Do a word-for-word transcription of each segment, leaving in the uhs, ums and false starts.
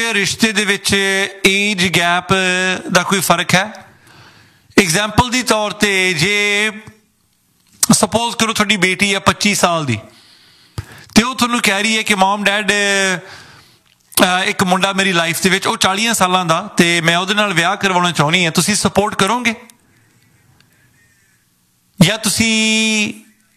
ਰਿਸ਼ਤੇ ਦੇ ਵਿੱਚ ਏਜ ਗੈਪ ਦਾ ਕੋਈ ਫਰਕ ਹੈ? ਐਗਜ਼ਾਮਪਲ ਦੇ ਤੌਰ 'ਤੇ ਜੇ ਸਪੋਜ਼ ਕਰੋ ਤੁਹਾਡੀ ਬੇਟੀ ਹੈ ਪੱਚੀ ਸਾਲ ਦੀ ਅਤੇ ਉਹ ਤੁਹਾਨੂੰ ਕਹਿ ਰਹੀ ਹੈ ਕਿ ਮੋਮ ਡੈਡ ਇੱਕ ਮੁੰਡਾ ਮੇਰੀ ਲਾਈਫ ਦੇ ਵਿੱਚ ਉਹ ਚਾਲੀਆਂ ਸਾਲਾਂ ਦਾ ਅਤੇ ਮੈਂ ਉਹਦੇ ਨਾਲ ਵਿਆਹ ਕਰਵਾਉਣਾ ਚਾਹੁੰਦੀ ਹਾਂ, ਤੁਸੀਂ ਸਪੋਰਟ ਕਰੋਗੇ ਜਾਂ ਤੁਸੀਂ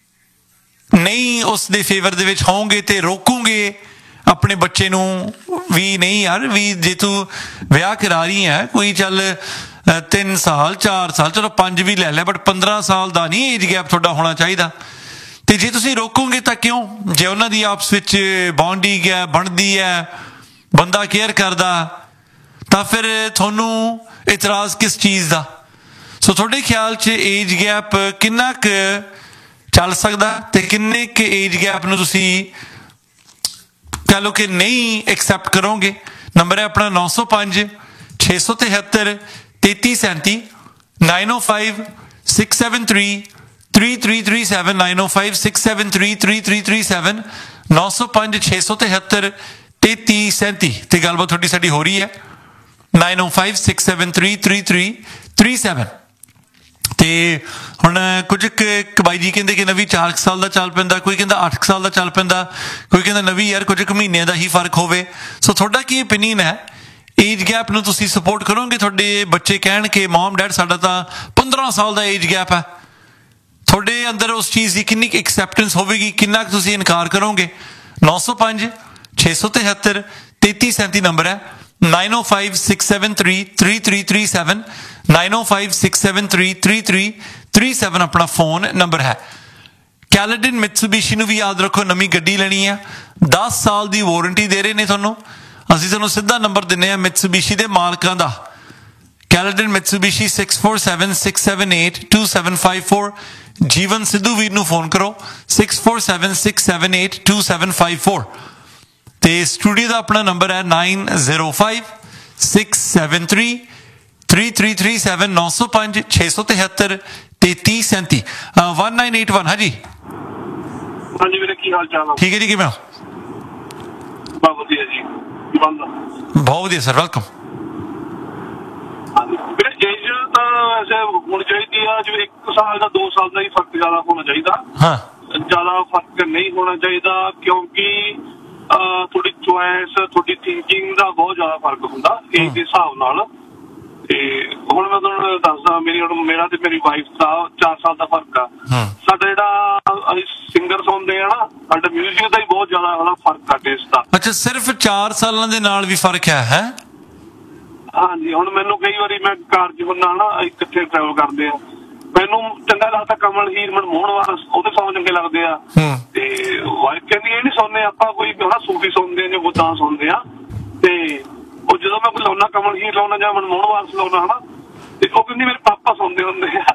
ਨਹੀਂ ਉਸ ਦੇ ਫੇਵਰ ਦੇ ਵਿੱਚ ਹੋਵੋਗੇ ਅਤੇ ਰੋਕੋਗੇ ਆਪਣੇ ਬੱਚੇ ਨੂੰ ਵੀ ਨਹੀਂ ਯਾਰ ਵੀ ਜੇ ਤੂੰ ਵਿਆਹ ਕਰਾ ਰਹੀ ਹੈ ਕੋਈ ਚੱਲ ਤਿੰਨ ਸਾਲ ਚਾਰ ਸਾਲ ਚਲੋ ਪੰਜ ਵੀ ਲੈ ਲੈ ਬਟ ਪੰਦਰਾਂ ਸਾਲ ਦਾ ਨਹੀਂ ਏਜ ਗੈਪ ਤੁਹਾਡਾ ਹੋਣਾ ਚਾਹੀਦਾ? ਅਤੇ ਜੇ ਤੁਸੀਂ ਰੋਕੋਗੇ ਤਾਂ ਕਿਉਂ? ਜੇ ਉਹਨਾਂ ਦੀ ਆਪਸ ਵਿੱਚ ਬੌਂਡਿੰਗ ਹੈ ਬਣਦੀ ਹੈ ਬੰਦਾ ਕੇਅਰ ਕਰਦਾ ਤਾਂ ਫਿਰ ਤੁਹਾਨੂੰ ਇਤਰਾਜ਼ ਕਿਸ ਚੀਜ਼ ਦਾ? ਸੋ ਤੁਹਾਡੇ ਖਿਆਲ 'ਚ ਏਜ ਗੈਪ ਕਿੰਨਾ ਕੁ ਚੱਲ ਸਕਦਾ ਅਤੇ ਕਿੰਨੇ ਕੁ ਏਜ ਗੈਪ ਨੂੰ ਤੁਸੀਂ ਕਹਿ ਲਓ ਕਿ ਨਹੀਂ ਐਕਸੈਪਟ ਕਰੋਗੇ? ਨੰਬਰ ਹੈ ਆਪਣਾ ਨੌ ਸੌ ਪੰਜ ਛੇ ਸੌ ਤਿਹੱਤਰ ਤੇਤੀ ਸੈਂਤੀ ਨਾਈਨ ਓ five six seven three three three three seven nine ਓ five six seven three three three three seven ਨੌ ਸੌ ਪੰਜ ਛੇ ਸੌ ਤਿਹੱਤਰ ਤੇਤੀ ਸੈਂਤੀ ਅਤੇ ਗੱਲਬਾਤ ਤੁਹਾਡੀ ਸਾਡੀ ਹੋ ਰਹੀ ਹੈ ਨਾਈਨ ਓ five six seven three three three three seven. ਅਤੇ ਹੁਣ ਕੁਝ ਕੁ ਬਾਈ ਜੀ ਕਹਿੰਦੇ ਕਿ ਨਵੀਂ ਚਾਰ ਕੁ ਸਾਲ ਦਾ ਚੱਲ ਪੈਂਦਾ, ਕੋਈ ਕਹਿੰਦਾ ਅੱਠ ਕੁ ਸਾਲ ਦਾ ਚੱਲ ਪੈਂਦਾ, ਕੋਈ ਕਹਿੰਦਾ ਨਵੀਂ ਯਾਰ ਕੁਝ ਕੁ ਮਹੀਨਿਆਂ ਦਾ ਹੀ ਫਰਕ ਹੋਵੇ। ਸੋ ਤੁਹਾਡਾ ਕੀ ਓਪੀਨੀਅਨ ਹੈ? ਏਜ ਗੈਪ ਨੂੰ ਤੁਸੀਂ ਸਪੋਰਟ ਕਰੋਗੇ? ਤੁਹਾਡੇ ਬੱਚੇ ਕਹਿਣ ਕਿ ਮੋਮ ਡੈਡ ਸਾਡਾ ਤਾਂ ਪੰਦਰਾਂ ਸਾਲ ਦਾ ਏਜ ਗੈਪ ਹੈ, ਤੁਹਾਡੇ ਅੰਦਰ ਉਸ ਚੀਜ਼ ਦੀ ਕਿੰਨੀ ਕੁ ਐਕਸੈਪਟੈਂਸ ਹੋਵੇਗੀ, ਕਿੰਨਾ ਕੁ ਤੁਸੀਂ ਇਨਕਾਰ ਕਰੋਗੇ? ਨੌ ਸੌ ਪੰਜ ਛੇ ਸੌ ਤਿਹੱਤਰ ਤੇਤੀ ਸੈਂਤੀ ਨੰਬਰ ਹੈ ਨਾਈਨ ਓ five six seven three three three three seven nine ਓ five six seven three three three three seven ਆਪਣਾ ਫੋਨ ਨੰਬਰ ਹੈ। ਕੈਲੇਡਨ ਮਿਟਸੂਬੀਸ਼ੀ ਨੂੰ ਵੀ ਯਾਦ ਰੱਖੋ, ਨਵੀਂ ਗੱਡੀ ਲੈਣੀ ਹੈ, ਦਸ ਸਾਲ ਦੀ ਵਾਰੰਟੀ ਦੇ ਰਹੇ ਨੇ ਤੁਹਾਨੂੰ। ਅਸੀਂ ਤੁਹਾਨੂੰ ਸਿੱਧਾ ਨੰਬਰ ਦਿੰਦੇ ਹਾਂ ਮਿਟਸੂਬੀਸ਼ੀ ਦੇ ਮਾਲਕਾਂ ਦਾ, ਕੈਲੇਡਨ Mitsubishi six four seven six seven eight two seven five four. ਜੀਵਨ ਸਿੱਧੂ ਵੀਰ ਨੂੰ ਫੋਨ ਕਰੋ six four seven six seven eight two seven five four. ਅਤੇ ਸਟੂਡੀਓ ਦਾ ਆਪਣਾ ਨੰਬਰ ਹੈ nine zero five six seven three three three three seven ਨੌ ਸੌ ਪੰਜ ਛੇ ਸੌ ਤਿਹੱਤਰ ਤੇਤੀ ਸੈਂਤੀ ਵਨ ਨਾਈਨ ਏਟ ਵਨ। ਹਾਂਜੀ ਹਾਂਜੀ ਵੀਰੇ, ਕੀ ਹਾਲ ਚਾਲ ਆ? ਠੀਕ ਹੈ ਜੀ, ਕਿਵੇਂ ਹੋ? ਬਹੁਤ ਵਧੀਆ ਜੀ, ਬਹੁਤ ਵਧੀਆ ਸਰ, ਵੈਲਕਮ। ਵੀਰੇ ਏਜ ਤਾਂ ਵੈਸੇ ਹੋਣੀ ਚਾਹੀਦੀ ਆ ਜਿਵੇਂ ਇੱਕ ਸਾਲ ਦਾ ਦੋ ਸਾਲ ਦਾ ਹੀ ਫਰਕ ਜ਼ਿਆਦਾ ਹੋਣਾ ਚਾਹੀਦਾ, ਹਾਂ ਜ਼ਿਆਦਾ ਫਰਕ ਨਹੀਂ ਹੋਣਾ ਚਾਹੀਦਾ ਕਿਉਂਕਿ ਤੁਹਾਡੀ ਚੁਆਇਸ ਤੁਹਾਡੀ ਥਿੰਕਿੰਗ ਦਾ ਬਹੁਤ ਜ਼ਿਆਦਾ ਫਰਕ ਹੁੰਦਾ ਏਜ ਦੇ ਹਿਸਾਬ ਨਾਲ। ਤੇ ਹੁਣ ਮੈਂ ਤੁਹਾਨੂੰ ਦੱਸਦਾ, ਮੇਰੀ ਹੁਣ ਮੇਰਾ ਤੇ ਮੇਰੀ ਵਾਈਫ ਦਾ ਚਾਰ ਸਾਲ ਦਾ ਫਰਕ ਆ। ਸਾਡਾ ਜਿਹੜਾ ਅਸੀਂ ਸਿੰਗਰ ਸੁਣਦੇ ਆ ਨਾ, ਸਾਡਾ ਮਿਊਜ਼ਿਕ ਦਾ ਹੀ ਬਹੁਤ ਜ਼ਿਆਦਾ ਉਹਦਾ ਫਰਕ ਆ ਟੇਸਟ ਦਾ। ਅੱਛਾ, ਸਿਰਫ ਚਾਰ ਸਾਲਾਂ ਦੇ ਨਾਲ ਵੀ ਫਰਕ ਹੈ? ਹੈ ਹਾਂਜੀ, ਹੁਣ ਮੈਨੂੰ ਕਈ ਵਾਰੀ ਮੈਂ ਕਾਰ 'ਚ ਹੁੰਦਾ ਨਾ, ਇਕੱਠੇ ਟਰੈਵਲ ਕਰਦੇ ਆ, ਮੈਨੂੰ ਚੰਗਾ ਲੱਗਦਾ ਕਮਲ ਹੀਰ ਮਨਮੋਹਨ ਵਾਰਸ ਉਹਦੇ ਸੌਂਗ ਚੰਗੇ ਲੱਗਦੇ ਆ। ਤੇ ਵਾਈਫ ਕਹਿੰਦੀ ਇਹ ਨੀ ਸੁਣਨੇ ਆਪਾਂ, ਕੋਈ ਹਨਾ ਸੂਫੀ ਸੁਣਦੇ ਆ ਜਾਂ ਬੁੱਧਾਂ ਸੁਣਦੇ ਆ। ਤੇ ਉਹ ਜਦੋਂ ਮੈਂ ਕੋਈ ਲਾਉਣਾ ਕਮਲ ਹੀਰ ਲਾਉਣਾ ਜਾਂ ਮਨਮੋਹਨ ਵਾਰਸ ਲਾਉਣਾ ਹਨਾ, ਤੇ ਉਹ ਕਹਿੰਦੀ ਮੇਰੇ ਪਾਪਾ ਸੁਣਦੇ ਹੁੰਦੇ ਆ।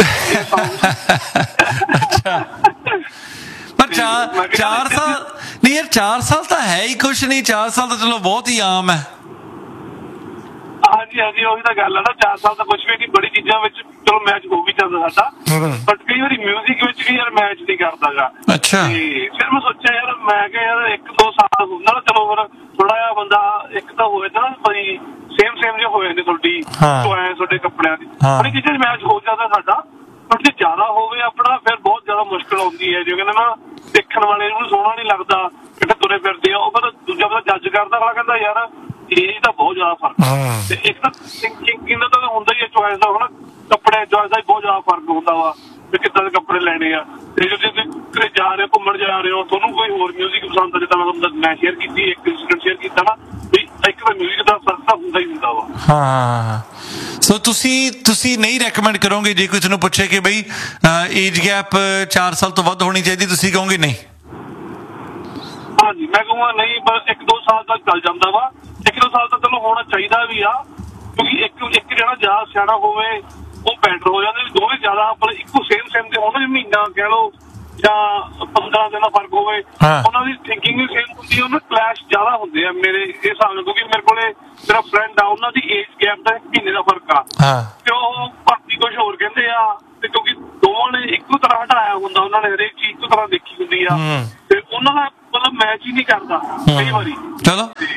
ਪਰ ਚਾਰ ਚਾਰ ਸਾਲ ਨਹੀਂ ਯਾਰ, ਚਾਰ ਸਾਲ ਤਾਂ ਹੈ ਹੀ ਕੁਛ ਨਹੀਂ, ਚਾਰ ਸਾਲ ਤਾਂ ਚਲੋ ਬਹੁਤ ਹੀ ਆਮ ਹੈ। ਹਾਂਜੀ ਹਾਂਜੀ, ਉਹੀ ਤਾਂ ਗੱਲ ਆ ਨਾ, ਚਾਰ ਸਾਲ ਤਾਂ ਕੁਛ ਵੀ ਨਹੀਂ, ਬੜੀ ਚੀਜ਼ਾਂ ਵਿੱਚ ਚਲੋ ਮੈਚ ਹੋ ਵੀ ਜਾਂਦਾ ਸਾਡਾ, ਬਟ ਕਈ ਵਾਰੀ ਮਿਊਜ਼ਿਕ ਵਿੱਚ ਵੀ ਯਾਰ ਮੈਚ ਨਹੀਂ ਕਰਦਾ ਗਾ। ਅੱਛਾ, ਤੇ ਫਿਰ ਮੈਂ ਸੋਚਿਆ ਯਾਰ, ਮੈਂ ਕਿਹਾ ਯਾਰ ਇੱਕ ਦੋ ਸਾਲ ਹੁੰਦਾ ਚਲੋ ਫਿਰ ਥੋੜਾ ਜਿਹਾ ਬੰਦਾ ਇੱਕ ਤਾਂ ਹੋਵੇ ਨਾ ਬਈ ਸੇਮ ਸੇਮ ਜਿਹੇ ਹੋ ਜਾਂਦੇ ਤੁਹਾਡੀ ਚੁਆਇਸ, ਤੁਹਾਡੇ ਕੱਪੜਿਆਂ ਦੀ ਬੜੀ ਚੀਜ਼ਾਂ ਮੈਚ ਹੋ ਜਾਂਦਾ ਸਾਡਾ। ਬਟ ਜੇ ਜ਼ਿਆਦਾ ਹੋਵੇ ਆਪਣਾ ਫਿਰ ਬਹੁਤ ਜ਼ਿਆਦਾ ਮੁਸ਼ਕਿਲ ਆਉਂਦੀ ਹੈ। ਜੇ ਕਹਿੰਦੇ ਨਾ ਦੇਖਣ ਵਾਲੇ ਨੂੰ ਸੋਹਣਾ ਨਹੀਂ ਲੱਗਦਾ, ਕਿਤੇ ਤੁਰੇ ਫਿਰਦੇ ਆ, ਉਹ ਫਿਰ ਦੂਜਾ ਬੰਦਾ ਜੱਜ ਕਰਦਾ, ਅਗਲਾ ਕਹਿੰਦਾ ਯਾਰ ਏਜ ਦਾ ਬਹੁਤ ਜ਼ਿਆਦਾ ਫਰਕ। ਤੇ ਇੱਕ ਤਾਂ ਥਿੰਕਿੰਗ ਇਹਨਾਂ ਦਾ ਹੁੰਦਾ ਹੀ ਹੈ ਚੁਆਇਸ ਦਾ, ਹੁਣ ਕੱਪੜੇ ਚੁਆਇਸ ਦਾ ਹੀ ਬਹੁਤ ਜ਼ਿਆਦਾ ਫਰਕ ਹੁੰਦਾ ਵਾ ਵੀ ਕਿੱਦਾਂ ਦੇ ਕੱਪੜੇ ਲੈਣੇ ਆ। ਤੇ ਜੇ ਤੁਸੀਂ ਕਿਤੇ ਜਾ ਰਹੇ ਹੋ, ਘੁੰਮਣ ਜਾ ਰਹੇ ਹੋ, ਤੁਹਾਨੂੰ ਕੋਈ ਹੋਰ ਮਿਊਜ਼ਿਕ ਪਸੰਦ ਆ, ਜਿੱਦਾਂ ਮੈਂ ਤੁਹਾਨੂੰ ਮੈਂ ਸ਼ੇਅਰ ਕੀਤੀ ਇੱਕ ਇੰਸੀਡੈਂਟ ਸ਼ੇਅਰ ਕੀਤਾ ਨਾ, ਵੀ ਇੱਕ ਤਾਂ ਮਿਊਜ਼ਿਕ ਦਾ ਫਰਕ ਤਾਂ ਹੁੰਦਾ ਹੀ ਹੁੰਦਾ ਵਾ। ਹਾਂ, ਸੋ ਤੁਸੀਂ ਤੁਸੀਂ ਨਹੀਂ ਰੈਕਮੈਂਡ ਕਰੋਗੇ ਜੇ ਕੋਈ ਤੁਹਾਨੂੰ ਪੁੱਛੇ ਕਿ ਬਈ ਏਜ ਗੈਪ ਚਾਰ ਸਾਲ ਤੋਂ ਵੱਧ ਹੋਣੀ ਚਾਹੀਦੀ, ਤੁਸੀਂ ਕਹੋਗੇ ਨਹੀਂ? ਹਾਂਜੀ, ਮੈਂ ਕਹੂੰਗਾ ਨਹੀਂ, ਬਸ ਇੱਕ ਦੋ ਸਾਲ ਤੱਕ ਚੱਲ ਜਾਂਦਾ ਵਾ, ਇੱਕ ਦੋ ਸਾਲ ਤਾਂ ਚਲੋ ਹੋਣਾ ਚਾਹੀਦਾ ਵੀ ਆ, ਕਿਉਂਕਿ ਇੱਕ ਇੱਕ ਜਿਹੜਾ ਜ਼ਿਆਦਾ ਸਿਆਣਾ ਹੋਵੇ ਉਹ ਬੈਟਰ ਹੋ ਜਾਂਦਾ। ਦੋਵੇਂ ਜ਼ਿਆਦਾ ਮਤਲਬ ਇੱਕੋ ਸੇਮ ਸੇਮ ਤੇ ਹੋਣ, ਮਹੀਨਾ ਕਹਿ ਲਓ ਜਾਂ ਪੰਦਰਾਂ ਦਿਨ ਦਾ ਫਰਕ ਹੋਵੇ, ਉਹਨਾਂ ਦੀ ਥਿੰਕਿੰਗ ਵੀ ਸੇਮ ਹੁੰਦੀ ਹੈ, ਉਹਨਾਂ ਕਲੈਸ਼ ਜ਼ਿਆਦਾ ਹੁੰਦੇ ਆ ਮੇਰੇ ਹਿਸਾਬ ਨਾਲ। ਕਿਉਂਕਿ ਮੇਰੇ ਕੋਲੇ ਮੇਰਾ ਫਰੈਂਡ ਆ, ਉਹਨਾਂ ਦੀ ਏਜ ਗੈਪ ਦਾ ਇੱਕ ਮਹੀਨੇ ਦਾ ਫਰਕ ਆ, ਤੇ ਉਹ ਬਾਕੀ ਕੁਛ ਹੋਰ ਕਹਿੰਦੇ ਆ। ਤੇ ਕਿਉਂਕਿ ਦੋਵਾਂ ਨੇ ਇੱਕੋ ਤਰ੍ਹਾਂ ਹਟਾਇਆ ਹੁੰਦਾ, ਉਹਨਾਂ ਨੇ ਹਰੇਕ ਚੀਜ਼ ਇੱਕੋ ਤਰ੍ਹਾਂ ਦੇਖੀ ਹੁੰਦੀ ਆ, ਤੇ ਉਹਨਾਂ ਦਾ ਮਤਲਬ ਮੈਚ ਹੀ ਨਹੀਂ ਕਰਦਾ ਕਈ ਵਾਰੀ। ਚਲੋ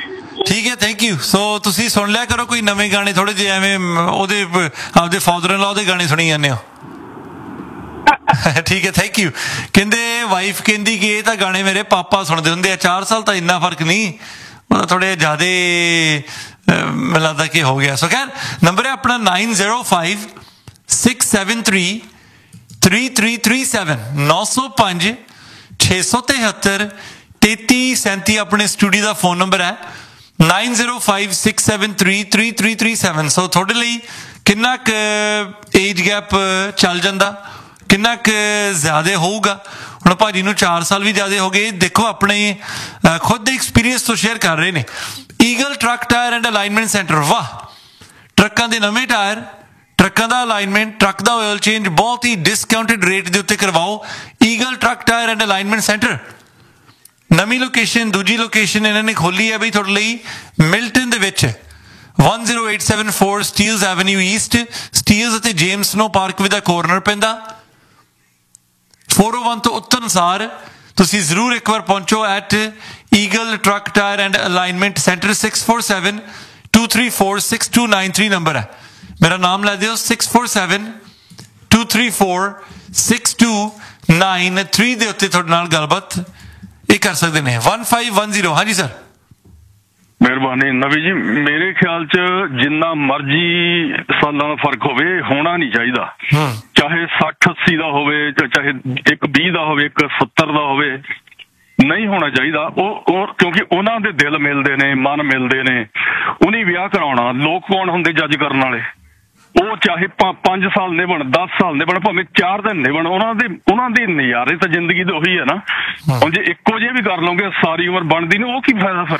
ਠੀਕ ਹੈ, ਥੈਂਕ ਯੂ। ਸੋ ਤੁਸੀਂ ਸੁਣ ਲਿਆ ਕਰੋ ਕੋਈ ਨਵੇਂ ਗਾਣੇ, ਥੋੜੇ ਜਿਹੇ ਐਵੇਂ ਉਹਦੇ ਆਪਦੇ ਫਾਦਰ ਇਨ ਲਾ ਦੇ ਗਾਣੇ ਸੁਣੀ ਜਾਂਦੇ ਹੋ। ਠੀਕ ਹੈ, ਥੈਂਕ ਯੂ। ਕਹਿੰਦੇ ਵਾਈਫ ਕਹਿੰਦੀ ਕਿ ਇਹ ਤਾਂ ਗਾਣੇ ਮੇਰੇ ਪਾਪਾ ਸੁਣਦੇ ਹੁੰਦੇ ਆ। ਚਾਰ ਸਾਲ ਤਾਂ ਇੰਨਾ ਫਰਕ ਨਹੀਂ, ਉਹਦਾ ਥੋੜੇ ਜ਼ਿਆਦਾ ਮੈਨੂੰ ਲੱਗਦਾ ਕਿ ਹੋ ਗਿਆ। ਸੋ ਖੈਰ ਨੰਬਰ ਹੈ ਆਪਣਾ nine zero five six seven three three three three seven ਨੌ ਸੌ ਪੰਜ ਛੇ ਸੌ ਤਿਹੱਤਰ ਤੇਤੀ ਸੈਂਤੀ ਆਪਣੇ ਸਟੂਡੀਓ ਦਾ ਫੋਨ ਨੰਬਰ ਹੈ nine zero five six seven three three three three seven. ਸੋ ਤੁਹਾਡੇ ਲਈ ਕਿੰਨਾ ਕੁ ਏਜ ਗੈਪ ਚੱਲ ਜਾਂਦਾ, ਕਿੰਨਾ ਕੁ ਜ਼ਿਆਦਾ ਹੋਊਗਾ? ਹੁਣ ਭਾਜੀ ਨੂੰ ਚਾਰ ਸਾਲ ਵੀ ਜ਼ਿਆਦਾ ਹੋ ਗਏ। ਦੇਖੋ ਆਪਣੇ ਖੁਦ ਦੇ ਐਕਸਪੀਰੀਅੰਸ ਤੋਂ ਸ਼ੇਅਰ ਕਰ ਰਹੇ ਨੇ। Eagle truck tyre and alignment centre, ਵਾਹ! ਟਰੱਕਾਂ ਦੇ ਨਵੇਂ ਟਾਇਰ, ਟਰੱਕਾਂ ਦਾ ਅਲਾਈਨਮੈਂਟ, ਟਰੱਕ ਦਾ ਆਇਲ ਚੇਂਜ ਬਹੁਤ ਹੀ ਡਿਸਕਾਊਂਟਡ ਰੇਟ ਦੇ ਉੱਤੇ ਕਰਵਾਓ। Eagle truck tyre and alignment centre, ਨਵੀਂ ਲੋਕੇਸ਼ਨ, ਦੂਜੀ ਲੋਕੇਸ਼ਨ ਇਹਨਾਂ ਨੇ ਖੋਲੀ ਹੈ ਬਈ ਤੁਹਾਡੇ ਲਈ ਮਿਲਟਨ ਦੇ ਵਿੱਚ one zero eight seven four Steeles avenue East, Steeles ਅਤੇ James no park with the corner ਪੈਂਦਾ। four oh one ਤੋਂ ਉੱਤਰ ਅਨੁਸਾਰ ਤੁਸੀਂ ਜ਼ਰੂਰ ਇੱਕ ਵਾਰ ਪਹੁੰਚੋ at eagle truck tyre and alignment centre. Six four seven two three four six to nine three number ਹੈ, ਮੇਰਾ ਨਾਮ ਲੈ ਦਿਓ six four seven two three four six to nine three ਦੇ ਉੱਤੇ ਤੁਹਾਡੇ ਨਾਲ ਗੱਲਬਾਤ ਇਹ ਕਰ ਸਕਦੇ ਨੇ। One five one zero. ਹਾਂਜੀ ਸਰ। ਮਿਹਰਬਾਨੀ ਨਵੀ ਜੀ, ਮੇਰੇ ਖਿਆਲ ਚ ਜਿੰਨਾ ਮਰਜੀ ਸਾਲਾਂ ਦਾ ਫਰਕ ਹੋਵੇ ਹੋਣਾ ਨਹੀਂ ਚਾਹੀਦਾ, ਚਾਹੇ ਸੱਠ ਅੱਸੀ ਦਾ ਹੋਵੇ, ਚਾਹੇ ਇੱਕ ਵੀਹ ਦਾ ਹੋਵੇ, ਇੱਕ ਸੱਤਰ ਦਾ ਹੋਵੇ, ਨਹੀਂ ਹੋਣਾ ਚਾਹੀਦਾ। ਉਹ ਕਿਉਂਕਿ ਉਹਨਾਂ ਦੇ ਦਿਲ ਮਿਲਦੇ ਨੇ, ਮਨ ਮਿਲਦੇ ਨੇ, ਉਹਨੀ ਵਿਆਹ ਕਰਾਉਣਾ। ਲੋਕ ਕੌਣ ਹੁੰਦੇ ਜੱਜ ਕਰਨ ਵਾਲੇ? ਉਹ ਚਾਹੇ ਪੰਜ ਸਾਲ ਨਿਭਣ, ਦਸ ਸਾਲ ਨਿਭਣ, ਭਾਵੇਂ ਚਾਰ ਦਿਨ ਨਿਭਣ, ਉਹਨਾਂ ਦੇ ਉਹਨਾਂ ਦੇ ਨਜ਼ਾਰੇ ਤਾਂ ਜ਼ਿੰਦਗੀ ਦੇ ਉਹੀ ਹੈ ਨਾ। ਹੁਣ ਜੇ ਇੱਕੋ ਜਿਹੇ ਵੀ ਕਰ ਲਓਗੇ ਸਾਰੀ ਉਮਰ ਬਣਦੀ ਨਹੀਂ, ਉਹ ਕੀ ਫਾਇਦਾ ਫਿਰ?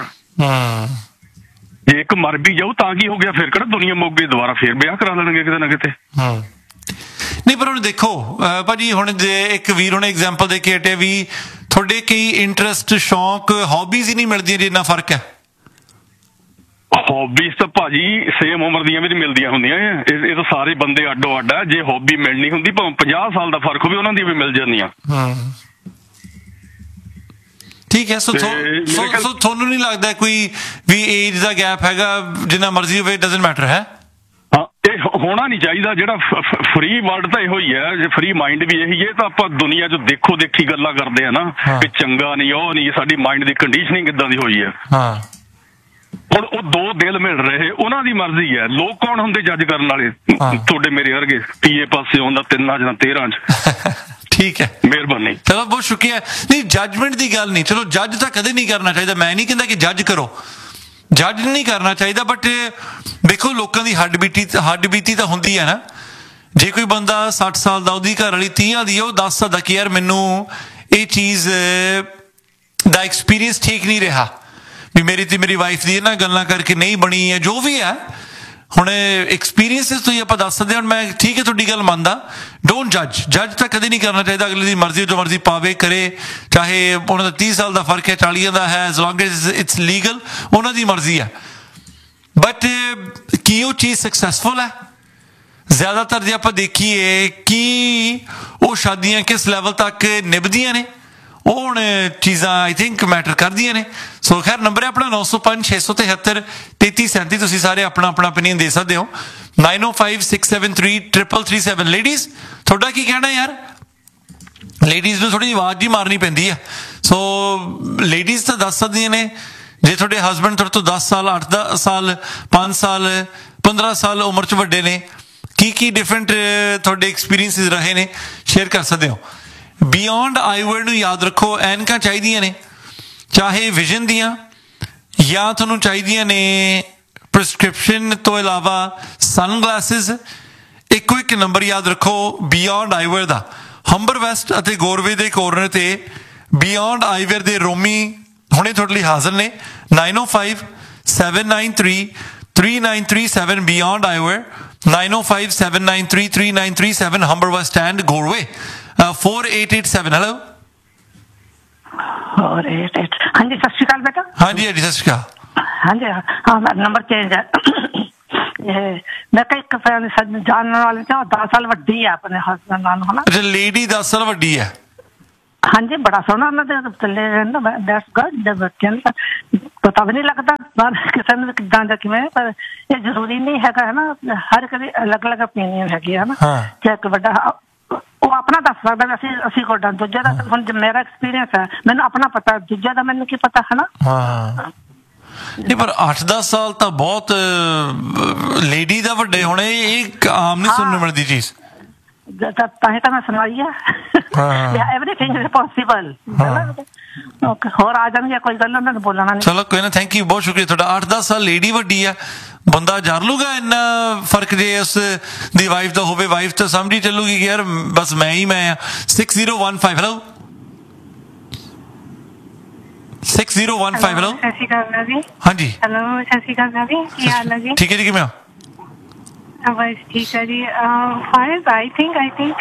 ਜੇ ਇੱਕ ਮਰ ਵੀ ਜਾਊ ਤਾਂ ਕੀ ਹੋ ਗਿਆ? ਫਿਰ ਕਿਹੜਾ ਦੁਨੀਆ ਮੁੱਕ ਗਈ, ਦੁਬਾਰਾ ਫੇਰ ਵਿਆਹ ਕਰਾ ਲੈਣਗੇ ਕਿਤੇ ਨਾ ਕਿਤੇ। ਨਹੀਂ ਪਰ ਹੁਣ ਦੇਖੋ ਭਾਜੀ, ਹੁਣ ਜੇ ਇੱਕ ਵੀਰ ਉਹਨੇ ਐਗਜ਼ਾਮਪਲ ਦੇ ਕੇ ਹਟੇ ਵੀ ਤੁਹਾਡੇ ਕਈ ਇੰਟਰਸਟ, ਸ਼ੌਕ, ਹੌਬੀਜ਼ ਹੀ ਨਹੀਂ ਮਿਲਦੀਆਂ, ਜਿੰਨਾ ਫਰਕ ਹੈ। ਹੌਬੀਜ਼ ਤਾਂ ਭਾਜੀ ਸੇਮ ਉਮਰ ਦੀਆਂ ਵੀ ਮਿਲਦੀਆਂ ਹੁੰਦੀਆਂ, ਇਹ ਤਾਂ ਸਾਰੇ ਬੰਦੇ ਅੱਡੋ ਅੱਡ ਆ। ਜੇ ਹੌਬੀ ਮਿਲਣੀ ਹੁੰਦੀ ਭਾਵੇਂ ਪੰਜਾਹ ਸਾਲ ਦਾ ਫਰਕ ਹੋਵੇ, ਉਹਨਾਂ ਦੀਆਂ ਵੀ ਮਿਲ ਜਾਂਦੀਆਂ। ਠੀਕ ਹੈ। ਸੋ ਸੋ ਤੁਹਾਨੂੰ ਨਹੀਂ ਲੱਗਦਾ ਕੋਈ ਵੀ ਏਜ ਦਾ ਗੈਪ ਹੈਗਾ? ਜਿੰਨਾ ਮਰਜ਼ੀ ਹੋਵੇ, ਡਜ਼ਨਟ ਮੈਟਰ ਹੈ। ਹਾਂ, ਇਹ ਹੋਣਾ ਨਹੀਂ ਚਾਹੀਦਾ। ਜਿਹੜਾ ਫਰੀ ਵਰਲਡ ਤਾਂ ਇਹੋ ਹੀ ਹੈ, ਜੇ ਫਰੀ ਮਾਈਂਡ ਵੀ ਇਹੀ ਹੈ। ਤਾਂ ਆਪਾਂ ਦੁਨੀਆ 'ਚ ਦੇਖੋ ਦੇਖੀ ਗੱਲਾਂ ਕਰਦੇ ਆ ਨਾ ਕਿ ਚੰਗਾ ਨਹੀਂ, ਉਹ ਨਹੀਂ, ਸਾਡੀ ਮਾਈਂਡ ਦੀ ਕੰਡੀਸ਼ਨਿੰਗ ਕਿੱਦਾਂ ਦੀ ਹੋਈ ਹੈ। ਹਾਂ, ਹੁਣ ਉਹ ਦੋ ਦਿਲ ਮਿਲ ਰਹੇ, ਉਹਨਾਂ ਦੀ ਮਰਜ਼ੀ ਹੈ। ਲੋਕ ਕੌਣ ਹੁੰਦੇ ਜੱਜ ਕਰਨ ਵਾਲੇ? ਤੁਹਾਡੇ ਮੇਰੇ ਵਰਗੇ ਤੀਏ ਪਾਸੇ ਹੁੰਦਾ ਤਿੰਨਾਂ ਜਾਂ ਤੇਰਾਂ 'ਚ। ਠੀਕ ਹੈ, ਮਿਹਰਬਾਨੀ। ਚਲੋ ਬਹੁਤ ਸ਼ੁਕਰੀਆ। ਨਹੀਂ, ਜੱਜਮੈਂਟ ਦੀ ਗੱਲ ਨਹੀਂ, ਚਲੋ ਜੱਜ ਤਾਂ ਕਦੇ ਨਹੀਂ ਕਰਨਾ ਚਾਹੀਦਾ। ਮੈਂ ਨਹੀਂ ਕਹਿੰਦਾ ਕਿ ਜੱਜ ਕਰੋ, ਜੱਜ ਨਹੀਂ ਕਰਨਾ ਚਾਹੀਦਾ। ਬਟ ਦੇਖੋ ਲੋਕਾਂ ਦੀ ਹੱਡ ਬੀਤੀ ਹੱਡ ਬੀਤੀ ਤਾਂ ਹੁੰਦੀ ਹੈ ਨਾ। ਜੇ ਕੋਈ ਬੰਦਾ ਸੱਠ ਸਾਲ ਦਾ, ਉਹਦੀ ਘਰ ਵਾਲੀ ਤੀਹਾਂ ਦੀ ਹੈ, ਉਹ ਦੱਸ ਸਕਦਾ ਕਿ ਯਾਰ ਮੈਨੂੰ ਇਹ ਚੀਜ਼ ਦਾ ਐਕਸਪੀਰੀਅੰਸ ਠੀਕ ਨਹੀਂ ਰਿਹਾ, ਵੀ ਮੇਰੀ ਤੇ ਮੇਰੀ ਵਾਈਫ ਦੀ ਇਹਨਾਂ ਗੱਲਾਂ ਕਰਕੇ ਨਹੀਂ ਬਣੀ ਹੈ, ਜੋ ਵੀ ਹੈ। ਹੁਣ ਐਕਸਪੀਰੀਅੰਸਿਸ ਤੋਂ ਹੀ ਆਪਾਂ ਦੱਸ ਸਕਦੇ ਹਾਂ। ਹੁਣ ਮੈਂ ਠੀਕ ਹੈ ਤੁਹਾਡੀ ਗੱਲ ਮੰਨਦਾ, ਡੋਂਟ ਜੱਜ। ਜੱਜ ਤਾਂ ਕਦੇ ਨਹੀਂ ਕਰਨਾ ਚਾਹੀਦਾ। ਅਗਲੇ ਦੀ ਮਰਜ਼ੀ, ਜੋ ਮਰਜ਼ੀ ਪਾਵੇ ਕਰੇ, ਚਾਹੇ ਉਹਨਾਂ ਦਾ ਤੀਹ ਸਾਲ ਦਾ ਫਰਕ ਹੈ, ਚਾਲੀਆਂ ਦਾ ਹੈ, as long as it's legal, ਉਹਨਾਂ ਦੀ ਮਰਜ਼ੀ ਹੈ। ਬਟ ਕੀ ਉਹ ਚੀਜ਼ ਸਕਸੈਸਫੁਲ ਹੈ? ਜ਼ਿਆਦਾਤਰ ਜੇ ਆਪਾਂ ਦੇਖੀਏ ਕਿ ਉਹ ਸ਼ਾਦੀਆਂ ਕਿਸ ਲੈਵਲ ਤੱਕ ਨਿਭਦੀਆਂ ਨੇ, ਉਹ ਹੁਣ ਚੀਜ਼ਾਂ ਆਈ ਥਿੰਕ ਮੈਟਰ ਕਰਦੀਆਂ ਨੇ। ਸੋ ਖੈਰ ਨੰਬਰ ਹੈ ਆਪਣਾ ਨੌ ਸੌ ਪੰਜ ਛੇ ਸੌ ਤਿਹੱਤਰ ਤੇਤੀ ਸੈਂਤੀ। ਤੁਸੀਂ ਸਾਰੇ ਆਪਣਾ ਆਪਣਾ ਓਪੀਨੀਅਨ ਦੇ ਸਕਦੇ ਹੋ। ਨਾਈਨ ਓ five six seven three triple three seven. Ladies ਤੁਹਾਡਾ ਕੀ ਕਹਿਣਾ ਯਾਰ? ਲੇਡੀਜ਼ ਨੂੰ ਥੋੜ੍ਹੀ ਜਿਹੀ ਆਵਾਜ਼ ਜੀ ਮਾਰਨੀ ਪੈਂਦੀ ਹੈ। ਸੋ ਲੇਡੀਜ਼ ਤਾਂ ਦੱਸ ਸਕਦੀਆਂ ਨੇ। ਜੇ ਤੁਹਾਡੇ ਹਸਬੈਂਡ ਤੁਹਾਡੇ ਤੋਂ ਦਸ ਸਾਲ, ਅੱਠ ਦਸ ਸਾਲ, ਪੰਜ ਸਾਲ, ਪੰਦਰਾਂ ਸਾਲ ਉਮਰ 'ਚ ਵੱਡੇ ਨੇ, ਕੀ ਕੀ ਡਿਫਰੈਂਟ ਤੁਹਾਡੇ ਐਕਸਪੀਰੀਅੰਸਿਸ ਰਹੇ ਨੇ, ਸ਼ੇਅਰ ਕਰ ਸਕਦੇ ਹੋ। ਬਿਯੋਂਡ ਆਈਵਰ ਨੂੰ ਯਾਦ ਰੱਖੋ, ਐਨਕਾਂ ਚਾਹੀਦੀਆਂ ਨੇ, ਚਾਹੇ ਵਿਜ਼ਨ ਦੀਆਂ ਜਾਂ ਤੁਹਾਨੂੰ ਚਾਹੀਦੀਆਂ ਨੇ ਪ੍ਰਸਕ੍ਰਿਪਸ਼ਨ ਤੋਂ ਇਲਾਵਾ ਸਨ ਗਲਾਸਿਸ। ਇੱਕੋ ਇੱਕ ਨੰਬਰ ਯਾਦ ਰੱਖੋ ਬਿਯੋਂਡ ਆਈਵਰ ਦਾ, ਹੰਬਰ ਵੈਸਟ ਅਤੇ ਗੋਰਵੇ ਦੇ ਕੋਰਨਰ ਤੇ ਬਿਯੋਂਡ ਆਈਵਰ ਦੇ ਰੋਮੀ ਹੁਣੇ ਤੁਹਾਡੇ ਲਈ ਹਾਜ਼ਰ ਨੇ। Nine O five seven nine three three nine three seven beyond ਆਈਵਰ, nine O five seven nine three three nine three seven, Humber West and ਗੋਰਵੇ। four eight eight seven। Hello. four eight eight। ਹਾਂਜੀ ਸਤਿ ਸ਼੍ਰੀ ਅਕਾਲ ਬੇਟਾ। ਹਾਂਜੀ ਹਾਂਜੀ ਸਤਿ ਸ਼੍ਰੀ ਅਕਾਲ। ਹਾਂਜੀ ਹਾਂ, ਮੇਰਾ number change ਹੈ। ਮੈਂ ਕਿਹਾ ਇੱਕ ਜਾਣਨ ਵਾਲੇ ਚ ਦਸ ਸਾਲ ਵੱਡੀ ਹੈ ਆਪਣੇ ਹਸਬੈਂਡ ਨਾਲ, ਹੈ ਨਾ। ਅੱਛਾ, ਲੇਡੀ ਦਸ ਸਾਲ ਵੱਡੀ ਹੈ। ਹਾਂਜੀ, ਬੜਾ ਸੋਹਣਾ ਉਹਨਾਂ ਦੇ ਚੱਲੇ ਰਹਿੰਦਾ। That's good. ਬੱਚਿਆਂ ਦਾ ਪਤਾ ਵੀ ਨਹੀਂ ਲੱਗਦਾ ਬਾਹਰ ਕਿਸੇ ਨੂੰ ਕਿੱਦਾਂ ਦਾ ਕਿਵੇਂ, ਪਰ ਇਹ ਜ਼ਰੂਰੀ ਨਹੀਂ ਹੈਗਾ ਹੈ ਨਾ, ਹਰ ਇੱਕ ਦੀ ਅਲੱਗ ਅਲੱਗ ਓਪੀਨੀਅਨ ਹੈਗੀ ਹੈ ਨਾ। ਜੇ ਇੱਕ ਵੱਡਾ ਉਹ ਆਪਣਾ ਦੱਸ ਸਕਦਾ ਅਸੀਂ ਅਸੀਂ ਕੋਡਾ, ਦੂਜੇ ਦਾ ਹੁਣ ਮੇਰਾ ਐਕਸਪੀਰੀਅੰਸ ਹੈ, ਮੈਨੂੰ ਆਪਣਾ ਪਤਾ, ਦੂਜੇ ਦਾ ਮੈਨੂੰ ਕੀ ਪਤਾ ਹੈ ਨਾ। ਹਾਂ ਨਹੀਂ, ਪਰ ਅੱਠ ਦਸ ਸਾਲ ਤਾਂ ਬਹੁਤ ਲੇਡੀ ਦਾ ਵੱਡੇ ਹੋਣੇ, ਇਹ ਆਮ ਨਹੀਂ ਸੁਣਨ ਮਿਲਦੀ ਚੀਜ਼। ਤਾਂ ਹੀ ਤਾਂ ਮੈਂ ਸੁਣਾਈ ਆ, ਐਵਰੀਥਿੰਗ ਇਜ਼ ਪੋਸੀਬਲ। ਹੋਰ ਆ ਜਾਣਗੇ, ਕੋਈ ਗੱਲ ਉਹਨਾਂ ਨੂੰ ਬੋਲਣਾ ਨਹੀਂ। ਚਲੋ ਕੋਈ ਨਾ, ਥੈਂਕ ਯੂ, ਬਹੁਤ ਸ਼ੁਕਰੀਆ ਤੁਹਾਡਾ। ਅੱਠ ਦਸ ਸਾਲ ਲੇਡੀ ਵੱਡੀ ਆ, ਬੰਦਾ ਜਾਣ ਲੂਗਾ ਇੰਨਾ ਫਰਕ ਜੇ ਉਸ ਦੀ ਵਾਈਫ ਦਾ ਹੋਵੇ। ਵਾਈਫ ਤਾਂ ਸਮਝੀ ਚੱਲੂਗੀ ਕਿ ਯਾਰ ਬਸ ਮੈਂ ਹੀ ਮੈਂ ਆ। Six zero one five hello six zero one five hello ਸਤਿ ਸ਼੍ਰੀ ਅਕਾਲ ਜੀ। ਹਾਂਜੀ ਹੈਲੋ ਸਤਿ ਸ਼੍ਰੀ ਅਕਾਲ ਜੀ, ਕੀ ਹਾਲ ਹੈ ਜੀ? ਠੀਕ ਹੈ ਜੀ, ਕਿਵੇਂ ਹੋ? ਬਸ ਠੀਕ ਹੈ ਜੀ। Faez I think I think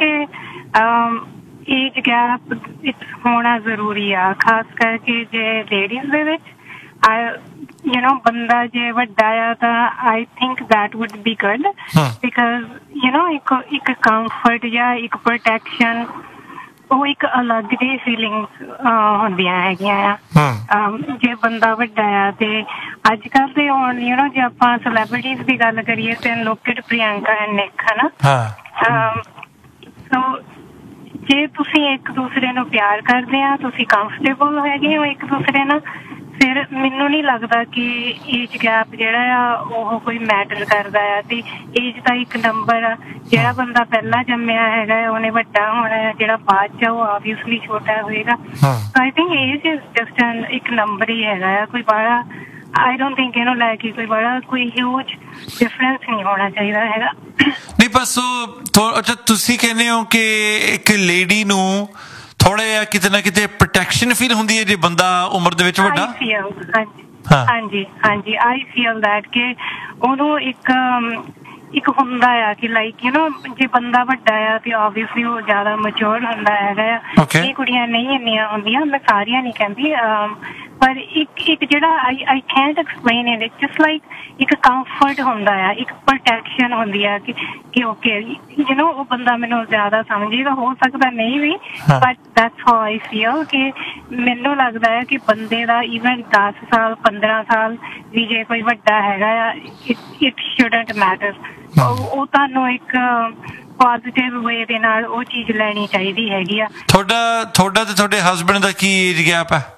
age gap ਹੋਣਾ ਜ਼ਰੂਰੀ ਆ, ਖਾਸ ਕਰਕੇ ਜੇ ਲੇਡੀਜ਼ ਦੇ ਵਿੱਚ। ਯੂ ਨੋ ਬੰਦਾ ਜੇ ਵੱਡਾ ਆ ਤਾਂ I think that wood B good, because you know ਇੱਕ ਇੱਕ ਕੰਫਰਟ ਜਾਂ ਇੱਕ ਪ੍ਰੋਟੈਕਸ਼ਨ, ਉਹ ਇੱਕ ਅਲੱਗ ਜਿਹੀ ਫੀਲਿੰਗਸ ਹੁੰਦੀਆਂ ਹੈਗੀਆਂ ਆ ਜੇ ਬੰਦਾ ਵੱਡਾ ਆ। ਤੇ ਅੱਜ ਕੱਲ੍ਹ ਦੇ ਹੁਣ ਯੂ ਨੋ ਜੇ ਆਪਾਂ ਸੈਲੈਬਰਿਟੀਜ਼ ਦੀ ਗੱਲ ਕਰੀਏ ਤੇ ਲੋਕੇਟ ਪ੍ਰਿਯੰਕਾ ਐਂਡ ਨਿਕ ਹੈ ਨਾ। ਸੋ ਜੇ ਤੁਸੀਂ ਇੱਕ ਦੂਸਰੇ ਨੂੰ ਪਿਆਰ ਕਰਦੇ ਆ, ਤੁਸੀਂ ਕੰਫਰਟੇਬਲ ਹੈਗੇ ਹੋ ਇੱਕ ਦੂਸਰੇ ਨਾਲ, ਫਿਰ ਮੈਨੂੰ ਨਹੀਂ ਲੱਗਦਾ ਕਿ ਏਜ ਗੈਪ ਜਿਹੜਾ ਆ ਉਹ ਕੋਈ ਮੈਟਰ ਕਰਦਾ ਆ। ਤੇ ਏਜ ਦਾ ਇੱਕ ਨੰਬਰ ਆ, ਜਿਹੜਾ ਬੰਦਾ ਪਹਿਲਾਂ ਜੰਮਿਆ ਹੈਗਾ ਉਹਨੇ ਵੱਡਾ ਹੋਣਾ, ਜਿਹੜਾ ਬਾਅਦ ਚ ਉਹ ਆਬਵੀਅਸਲੀ ਛੋਟਾ ਹੋਏਗਾ। ਸੋ I think age is just an ਇੱਕ ਨੰਬਰ ਹੀ ਹੈਗਾ ਆ, ਕੋਈ ਬੜਾ ਆਈ ਡੋਂਟ ਥਿੰਕ ਇਹਨੂੰ ਲੈ ਕੇ ਕੋਈ ਬੜਾ ਕੋਈ ਹਿਊਜ ਡਿਫਰੈਂਸ ਨਹੀਂ ਹੋਣਾ ਚਾਹੀਦਾ ਹੈਗਾ। ਨਹੀਂ ਬਸ ਉਹ ਅੱਛਾ, ਤੁਸੀਂ ਕਹਿੰਦੇ ਹੋ ਕਿ ਇੱਕ ਲੇਡੀ ਨੂੰ ਥੋੜਾ ਜਿਹਾ ਕਿਤੇ ਨਾ ਕਿਤੇ ਪ੍ਰੋਟੈਕਸ਼ਨ ਫੀਲ ਹੁੰਦੀ ਹੈ ਜੇ ਬੰਦਾ ਉਮਰ ਦੇ ਵਿੱਚ ਵੱਡਾ? ਹਾਂਜੀ ਹਾਂਜੀ, ਆਈ ਫੀਲ ਦੈਟ ਕਿ ਉਹਨੂੰ ਇੱਕ ਇੱਕ ਹੁੰਦਾ ਆ ਕਿ ਲਾਈਕ ਯੂ ਨੋ ਜੇ ਬੰਦਾ ਵੱਡਾ ਆ ਤੇ ਆਬਵੀਅਸਲੀ ਉਹ ਜ਼ਿਆਦਾ ਮੈਚੁਰ ਹੁੰਦਾ ਹੈਗਾ ਆ। ਇਹ ਕੁੜੀਆਂ ਨਹੀਂ ਇੰਨੀਆਂ ਹੁੰਦੀਆਂ, ਮੈਂ ਸਾਰੀਆਂ ਨਹੀਂ ਕਹਿੰਦੀ, ਪਰ ਇੱਕ ਇੱਕ ਜਿਹੜਾ ਆਈ I can't explain it, just like ਇੱਕ ਕੰਫਰਟ ਹੁੰਦਾ ਆ, ਇੱਕ ਪ੍ਰੋਟੈਕਸ਼ਨ ਹੁੰਦੀ ਆ ਕਿ ਕਿ ਓਕੇ ਯੂ ਨੋ ਉਹ ਬੰਦਾ ਮੈਨੂੰ ਜ਼ਿਆਦਾ ਸਮਝੇਗਾ, ਹੋ ਸਕਦਾ ਨਹੀਂ ਵੀ, but that's how I feel. ਕਿ ਮੈਨੂੰ ਲੱਗਦਾ ਹੈ ਕਿ ਬੰਦੇ ਦਾ ਈਵਨ ਦਸ ਸਾਲ ਪੰਦਰਾਂ ਸਾਲ ਵੀ ਜੇ ਕੋਈ ਵੱਡਾ ਹੈਗਾ ਆ, ਇਟ ਸ਼ੁਡਨਟ ਮੈਟਰ। ਉਹ ਤੁਹਾਨੂੰ ਇੱਕ ਪੋਜ਼ਿਟਿਵ ਵੇ ਦੇ ਨਾਲ ਉਹ ਚੀਜ਼ ਲੈਣੀ ਚਾਹੀਦੀ ਹੈਗੀ ਆ। ਤੁਹਾਡਾ ਤੁਹਾਡਾ ਤੇ ਤੁਹਾਡੇ ਹਸਬੈਂਡ ਦਾ ਕੀ ਏਜ ਗੈਪ ਹੈ?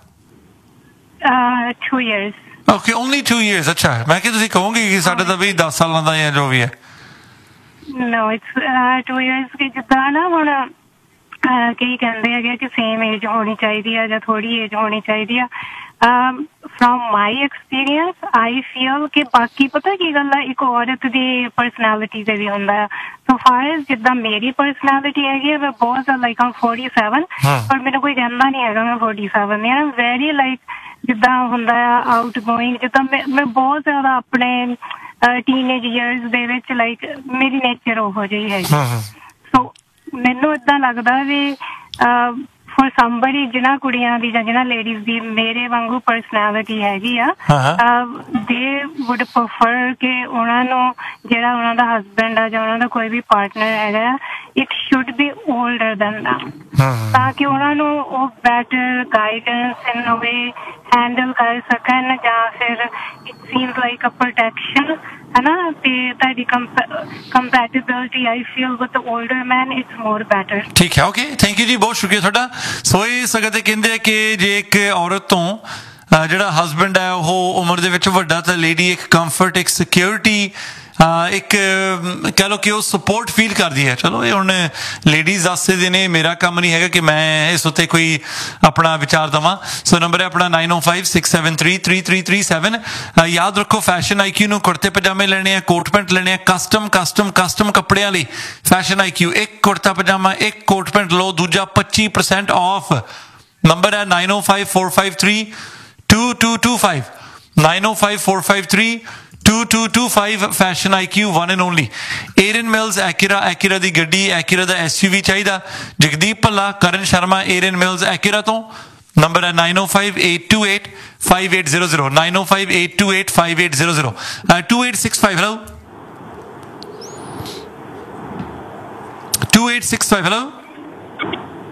Two years. Okay, only two years. ਅੱਛਾ, ਮੈਂ ਕਿ ਤੁਸੀਂ ਕਹੋਗੇ ਕਿ ਸਾਡਾ ਤਾਂ ਵੀ ਦਸ ਸਾਲਾਂ ਦਾ ਜਾਂ ਜੋ ਵੀ ਹੈ। ਨੋ, ਇਟਸ ਟੂ ਇਅਰਸ। ਕਿ ਜਿੱਦਾਂ ਨਾ ਹੁਣ ਕਈ ਕਹਿੰਦੇ ਹੈਗੇ ਕਿ ਸੇਮ ਏਜ ਹੋਣੀ ਚਾਹੀਦੀ ਆ ਜਾਂ ਥੋੜੀ ਏਜ ਹੋਣੀ ਚਾਹੀਦੀ ਆ। From my experience I feel ਕਿ ਬਾਕੀ ਪਤਾ ਕੀ ਗੱਲ ਆ, ਇੱਕ ਔਰਤ ਦੀ ਪਰਸਨੈਲਿਟੀ ਤੇ ਵੀ ਹੁੰਦਾ ਆ। ਸੋ ਫਾਰ ਐਜ਼ ਜਿੱਦਾਂ ਮੇਰੀ ਪਰਸਨੈਲਿਟੀ ਹੈਗੀ ਆ, ਮੈਂ ਬਹੁਤ ਜ਼ਿਆਦਾ ਲਾਈਕ ਆਮ ਫੋਰਟੀ ਸੈਵਨ, ਪਰ ਮੈਨੂੰ ਕੋਈ ਕਹਿੰਦਾ ਨਹੀਂ ਹੈਗਾ ਮੈਂ ਫੋਰਟੀ ਸੈਵਨ ਦੀ। ਆਮ ਵੈਰੀ ਲਾਈਕ ਜਿੱਦਾਂ ਹੁੰਦਾ ਆ ਆਊਟ ਗੋਇੰਗ, ਜਿੱਦਾਂ ਮੈਂ ਮੈਂ ਬਹੁਤ ਜ਼ਿਆਦਾ ਆਪਣੇ ਟੀਨੇਜ ਈਅਰਸ ਦੇ ਵਿੱਚ ਲਾਈਕ ਮੇਰੀ ਨੇਚਰ ਉਹੋ ਜਿਹੀ ਹੈਗੀ। ਸੋ ਮੈਨੂੰ ਏਦਾਂ ਲੱਗਦਾ ਵੀ ਫॉर ਸਮਬਡੀ ਜਿਹਨਾਂ ਕੁੜੀਆਂ ਦੀ ਜਾਂ ਜਿਹਨਾਂ ਲੇਡੀਜ਼ ਦੀ ਮੇਰੇ ਵਾਂਗੂ ਪਰਸਨੈਲਿਟੀ ਹੈਗੀ ਆ, ਦੇ ਵੁੱਡ ਪ੍ਰੈਫਰ ਕਿ ਉਹਨਾਂ ਨੂੰ ਜਿਹੜਾ ਉਹਨਾਂ ਦਾ ਹਸਬੈਂਡ ਆ ਜਾਂ ਉਹਨਾਂ ਦਾ ਕੋਈ ਵੀ ਪਾਰਟਨਰ ਹੈਗਾ, it should be ਓਲਡਰ then them, ਤਾਂ ਕਿ ਉਹਨਾਂ ਨੂੰ ਉਹ ਬੈਟਰ ਗਾਈਡੈਂਸ ਇਨ ਵੇ ਹੈਂਡਲ ਕਰ ਸਕਣ, ਜਾਂ ਫਿਰ it seems like a protection ਹੈ ਨਾ। ਤੇ ਤੁਹਾਡੀ ਕੰਪੈਟੀਬਿਲਿਟੀ I feel with ਓਲਡਰ man it's more better. ਠੀਕ ਹੈ, ਓਕੇ, ਥੈਂਕ ਯੂ ਜੀ, ਬਹੁਤ ਸ਼ੁਕਰੀਆ ਤੁਹਾਡਾ। ਸੋ ਇਹ ਸਗੋਂ ਤੇ ਕਹਿੰਦੇ ਆ ਕਿ ਜੇ ਇੱਕ ਔਰਤ ਤੋਂ ਜਿਹੜਾ ਹਸਬੈਂਡ ਹੈ ਉਹ ਉਮਰ ਦੇ ਵਿੱਚ ਵੱਡਾ, ਤਾਂ ਲੇਡੀ ਇੱਕ ਕੰਫਰਟ, ਇੱਕ ਸਿਕਿਉਰਿਟੀ, ਇੱਕ ਕਹਿ ਲਓ ਕਿ ਉਹ ਸਪੋਰਟ ਫੀਲ ਕਰਦੀ ਹੈ। ਚਲੋ ਇਹ ਹੁਣ ਲੇਡੀਜ਼ ਵਾਸਤੇ ਦੇ ਨੇ, ਮੇਰਾ ਕੰਮ ਨਹੀਂ ਹੈਗਾ ਕਿ ਮੈਂ ਇਸ ਉੱਤੇ ਕੋਈ ਆਪਣਾ ਵਿਚਾਰ ਦੇਵਾਂ। ਸੋ ਨੰਬਰ ਹੈ ਆਪਣਾ ਨਾਈਨ ਓ five six seven three three three three seven. ਯਾਦ ਰੱਖੋ, ਫੈਸ਼ਨ ਆਈ ਕਿਊ ਨੂੰ ਕੁੜਤੇ ਪਜਾਮੇ ਲੈਣੇ ਆ, ਕੋਟ ਪੈਂਟ ਲੈਣੇ ਆ, ਕਸਟਮ ਕਸਟਮ ਕਸਟਮ ਕੱਪੜਿਆਂ ਲਈ ਫੈਸ਼ਨ ਆਈ ਕਿਊ, ਇੱਕ ਕੁੜਤਾ ਪਜਾਮਾ ਇੱਕ ਕੋਟ ਪੈਂਟ ਲਓ, ਦੂਜਾ ਪੱਚੀ ਪਰਸੈਂਟ ਆਫ। ਨੰਬਰ ਹੈ nine O five four five three two to to five, nine O five four five three two to to five. Fashion I Q one and only. ਏਰਨ mills ਐਕਿਰਾ, ਐਕਿਰਾ ਦੀ ਗੱਡੀ, ਐਕਿਰਾ ਦਾ S you ਵੀ ਚਾਹੀਦਾ? ਜਗਦੀਪ ਭੱਲਾ, ਕਰਨ Sharma, ਏਰਨ mills ਐਕਿਰਾ ਤੋਂ। Number ਹੈ nine O five eight two eight five eight zero zero, nine O five eight two eight five eight zero zero, to eight six five. Hello to eight six five. Hello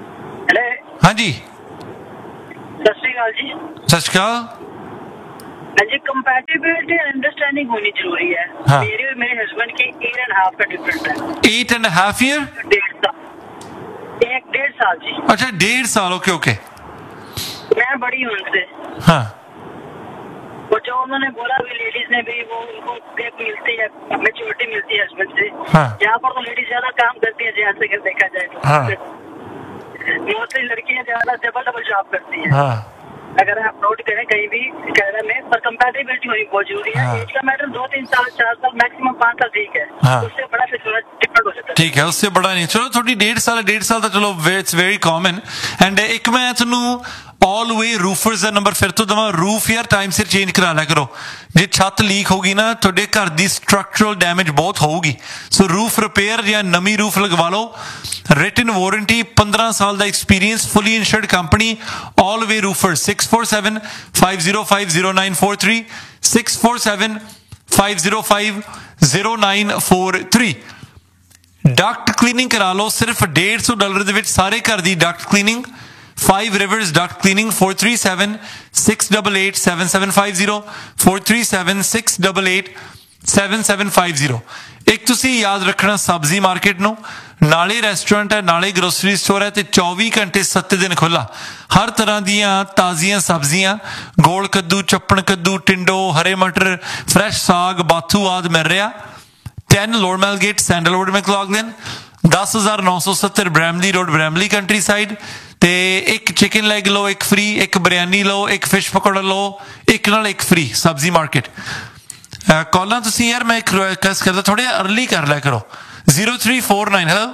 ਹਾਂਜੀ, ਸਤਿ ਸ਼੍ਰੀ ਅਕਾਲ ਜੀ। ਸਤਿ ਸ਼੍ਰੀ ਅਕਾਲ। जी compatibility understanding होनी जरूरी है। हाँ। मेरे और मेरे हस्बैंड के एट एंड हाफ का डिफरेंस है। Eight and half year? डेढ़ साल। एक डेढ़ साल जी। अच्छा डेढ़ साल, ओके ओके। मैं बड़ी हूँ उनसे। हाँ। और जो उन्होंने बोला भी लेडीज ने भी वो उनको एक मिलती है, मैच्योरिटी मिलती है हस्बैंड से। हाँ। यहाँ पर तो लेडीज ज्यादा काम करती है जहाँ से देखा जाए तो। हाँ। मोस्टली लड़कियाँ ज्यादा डबल डबल जॉब करती हैं। हाँ। अगर आप नोट करें कहीं भी कैनेडा में, पर कंपैटिबिलिटी होनी बहुत जरूरी है। हाँ। एज का मैटर दो तीन साल चार साल मैक्सिमम पाँच साल ठीक है। हाँ। उससे बड़ा फिर थोड़ा डिफरेंट हो जाता है। ठीक है, उससे बड़ा नहीं। चलो थोड़ी डेढ़ साल डेढ़ साल ਤਾਂ ਚਲੋ ਇਟਸ ਵੈਰੀ ਕਾਮਨ। ਐਂਡ ਇੱਕ ਮੈਂ ਤੁਹਾਨੂੰ ਆਲ ਵੇ ਰੂਫਰਸ ਦਾ ਨੰਬਰ ਫਿਰ ਤੋਂ ਦਵਾਂ। ਰੂਫ ਯਾਰ ਟਾਈਮ ਸਿਰ ਚੇਂਜ ਕਰਾ ਲਿਆ ਕਰੋ। ਜੇ ਛੱਤ ਲੀਕ ਹੋਗੀ ਨਾ ਤੁਹਾਡੇ ਘਰ ਦੀ ਸਟਰਕਚਰਲ ਡੈਮੇਜ ਬਹੁਤ ਹੋਊਗੀ। ਸੋ ਰੂਫ ਰਿਪੇਅਰ ਜਾਂ ਨਵੀਂ ਰੂਫ ਲਗਵਾ ਲਓ। ਰਿਟਨ ਵਾਰੰਟੀ, ਪੰਦਰਾਂ ਸਾਲ ਦਾ ਐਕਸਪੀਰੀਅੰਸ, ਫੁੱਲੀ ਇੰਸ਼ੋਰਡ ਕੰਪਨੀ ਆਲ ਵੇ ਰੂਫਰਸ। Six four seven five zero five zero nine four three six four seven five zero five zero nine four three. Duckett cleaning ਕਰਾ ਲਓ ਸਿਰਫ ਡੇਢ ਸੌ ਡਾਲਰ ਦੇ ਵਿੱਚ ਸਾਰੇ ਘਰ ਦੀ Duckett cleaning. Five Rivers Duct Cleaning, four three seven six eight eight seven seven five zero four three seven six eight eight seven seven five zero। ਇੱਕ ਤੁਸੀਂ ਯਾਦ ਰੱਖਣਾ ਸਬਜ਼ੀ ਮਾਰਕੀਟ ਨੂੰ ਨਾਲੇ ਰੈਸਟੋਰੈਂਟ ਹੈ ਨਾਲੇ ਗਰੋਸਰੀ ਸਟੋਰ ਹੈ ਤੇ ਚੌਵੀ ਘੰਟੇ ਸੱਤ ਦਿਨ ਖੁੱਲਾ। ਹਰ ਤਰ੍ਹਾਂ ਦੀਆਂ ਤਾਜ਼ੀਆਂ ਸਬਜ਼ੀਆਂ, ਗੋਲ ਕੱਦੂ, ਚੱਪਣ ਕੱਦੂ, ਟਿੰਡੋ, ਹਰੇ ਮਟਰ, ਫਰੈਸ਼ ਸਾਗ, ਬਾਥੂ ਆਦਿ ਮਿਲ ਰਿਹਾ। ten ਲੋਰਮੈਲ gate, sandalwood, ਮੈਕਲੌਗਲਿਨ। ਦਸ ਹਜ਼ਾਰ ਨੌ ਸੌ ਸੱਤਰ Bramley road, Bramley country side. ਤੇ ਇੱਕ ਚਿਕਨ ਲੈਗ ਲਓ ਇੱਕ ਫ੍ਰੀ, ਇੱਕ ਬਿਰਿਆਨੀ ਲਓ, ਇੱਕ ਫਿਸ਼ ਪਕੌੜਾ ਲਓ, ਇੱਕ ਨਾਲ ਇੱਕ ਫ੍ਰੀ। ਸਬਜ਼ੀ ਮਾਰਕੀਟ। ਕਾਲਾਂ ਤੁਸੀਂ ਯਾਰ ਮੈਂ ਇੱਕ ਰਿਕੁਐਸਟ ਕਰਦਾ ਥੋੜ੍ਹਾ ਜਿਹਾ ਅਰਲੀ ਕਰ ਲਿਆ ਕਰੋ। Zero three four nine. Hello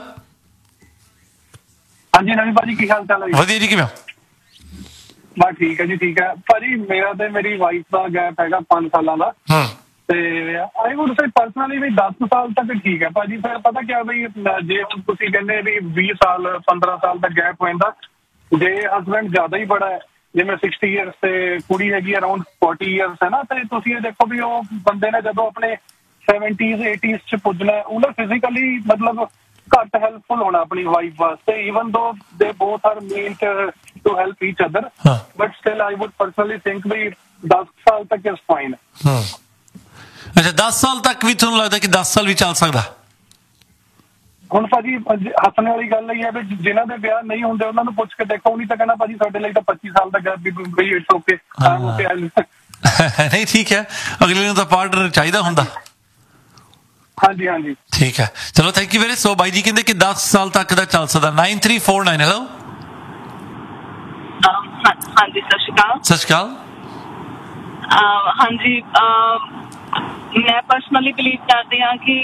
ਹਾਂਜੀ ਨਵੀਂ ਭਾਜੀ, ਕੀ ਹਾਲ ਚਾਲ ਹੈ? ਵਧੀਆ ਜੀ, ਕਿਵੇਂ? ਬਸ ਠੀਕ ਹੈ ਜੀ, ਠੀਕ ਹੈ ਭਾਜੀ। ਮੇਰਾ ਤੇ ਮੇਰੀ ਵਾਈਫ ਦਾ ਗੈਪ ਹੈਗਾ ਪੰਜ ਸਾਲਾਂ ਦਾ। ਤੇ ਆਈ ਵੁੱਡ ਸੇ ਪਰਸਨਲੀ ਵੀ ਦਸ ਸਾਲ ਤੱਕ ਠੀਕ ਹੈ ਭਾਜੀ। ਫਿਰ ਪਤਾ ਕਿਆ ਬਈ, ਜੇ ਹੁਣ ਤੁਸੀਂ ਕਹਿੰਦੇ ਵੀ ਵੀਹ ਸਾਲ ਪੰਦਰਾਂ ਸਾਲ ਦਾ ਗੈਪ ਹੋ ਜਾਂਦਾ, ਜੇ ਹਸਬੈਂਡ ਜ਼ਿਆਦਾ ਹੀ ਬੜਾ ਹੈ, ਜਿਵੇਂ ਸਿਕਸਟੀ ਈਅਰਸ ਤੇ ਕੁੜੀ ਹੈਗੀ ਅਰਾਊਂਡ ਫੋਰਟੀ ਈਅਰਸ ਹੈ ਨਾ, ਤੇ ਤੁਸੀਂ ਇਹ ਦੇਖੋ ਵੀ ਉਹ ਬੰਦੇ ਨੇ ਜਦੋਂ ਆਪਣੇ ਸੈਵਨਟੀਜ਼ ਏਟੀਜ਼ ਚ ਪੁੱਜਣਾ, ਉਹਨੇ ਫਿਜ਼ੀਕਲੀ ਮਤਲਬ ਘੱਟ ਹੈਲਪਫੁਲ ਹੋਣਾ ਆਪਣੀ ਵਾਈਫ ਵਾਸਤੇ, ਈਵਨ ਦੋ ਦੇ both are ਮੇਂਟ to help each other, but still I wood personally think we ਦਸ ਸਾਲ ਤੱਕ ਇਜ਼ ਫਾਈਨ। ਅੱਛਾ ਦਸ ਸਾਲ ਤੱਕ ਵੀ ਤੁਹਾਨੂੰ ਲੱਗਦਾ ਕਿ ਦਸ ਸਾਲ ਵੀ ਚੱਲ ਸਕਦਾ? ਹੁਣ ਭਾਜੀ ਹੱਸਣ ਵਾਲੀ ਗੱਲ ਇਹ ਹੈ ਵੀ ਜਿਨ੍ਹਾਂ ਦੇ ਵਿਆਹ ਨਹੀਂ ਹੁੰਦੇ ਉਹਨਾਂ ਨੂੰ ਪੁੱਛ ਕੇ ਦੇਖੋ, ਨਹੀਂ ਤਾਂ ਕਹਿਣਾ ਭਾਜੀ ਸਾਡੇ ਲਈ ਤਾਂ ਪੱਚੀ ਸਾਲ ਦਾ ਗੈਪ ਵੀ ਇਟਸ ਓਕੇ। ਨਹੀਂ ਠੀਕ ਹੈ, ਅਗਲੇ ਨੂੰ ਤਾਂ ਪਾਰਟਨਰ ਚਾਹੀਦਾ ਹੁੰਦਾ। ਹਾਂਜੀ ਹਾਂਜੀ ਠੀਕ ਹੈ, ਚਲੋ ਥੈਂਕ ਯੂ ਵੈਰੀ। ਸੋ ਬਾਈ ਜੀ ਕਹਿੰਦੇ ਕਿ ਦਸ ਸਾਲ ਤੱਕ ਦਾ ਚੱਲ ਸਕਦਾ। Nine three four nine. Hello ਹਾਂਜੀ ਸਤਿ ਸ਼੍ਰੀ ਅਕਾਲ। ਸਤਿ ਸ਼੍ਰੀ ਅਕਾਲ। ਹਾਂਜੀ ਮੈਂ ਪਰਸਨਲੀ ਬਿਲੀਵ ਕਰਦੀ ਹਾਂ ਕਿ